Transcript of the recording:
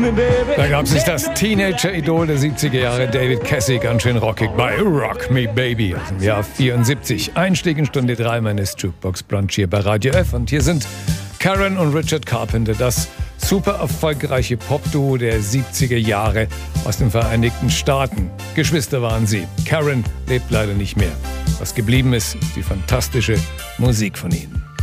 Da gab es das Teenager-Idol der 70er Jahre, David Cassie, ganz schön rockig bei Rock Me Baby aus dem Jahr 74. Einstieg in Stunde 3 meines Jukebox Brunch hier bei Radio F. Und hier sind Karen und Richard Carpenter, das super erfolgreiche Popduo der 70er Jahre aus den Vereinigten Staaten. Geschwister waren sie. Karen lebt leider nicht mehr. Was geblieben ist, ist die fantastische Musik von ihnen.